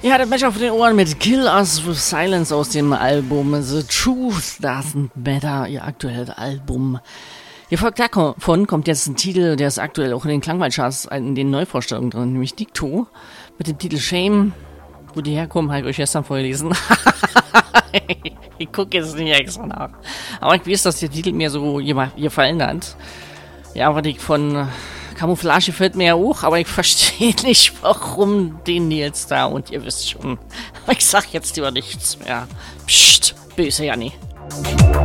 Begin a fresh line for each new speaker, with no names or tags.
Ja, der Mensch auf den Ohren mit Kill Us with Silence aus dem Album The Truth Doesn't Matter, ihr aktuelles Album. Hier folgt davon kommt jetzt ein Titel, der ist aktuell auch in den Klangwaldcharts in den Neuvorstellungen drin, nämlich Dicto mit dem Titel Shame. Wo die herkommen, habe ich euch gestern vorgelesen. Ich gucke jetzt nicht extra nach. Aber ich weiß, dass der Titel mir so gefallen hat. Ja, was ich von Camouflage fällt mir ja auch, aber ich verstehe nicht, warum den Nils da, und ihr wisst schon. Aber ich sag jetzt lieber nichts mehr. Psst, böse Janni.